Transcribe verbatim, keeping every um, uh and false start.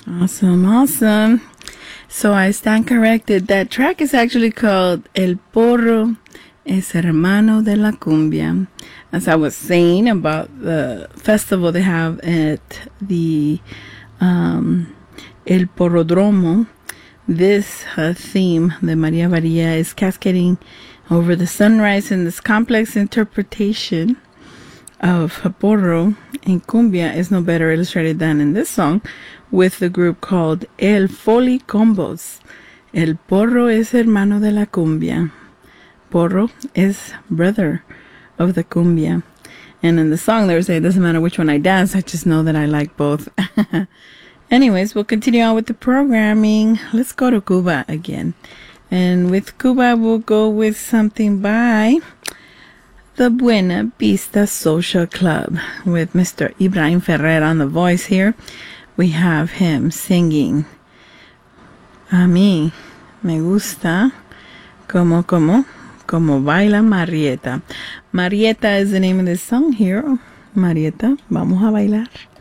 Awesome, awesome. So I stand corrected. That track is actually called El Porro es Hermano de la Cumbia. As I was saying about the festival they have at the um, El Porrodromo, this uh, theme, the Maria Varia, is cascading over the sunrise in this complex interpretation of porro and cumbia is no better illustrated than in this song with the group called El Foli Combos. El porro es hermano de la cumbia. Porro is brother of the cumbia. And in the song they say it doesn't matter which one I dance, I just know that I like both. Anyways, we'll continue on with the programming. Let's go to Cuba again. And with Cuba, we'll go with something by the Buena Vista Social Club with Mister Ibrahim Ferrer on the voice here. We have him singing A mí me gusta como, como, como baila Marieta. Marieta is the name of this song here. Marieta, vamos a bailar.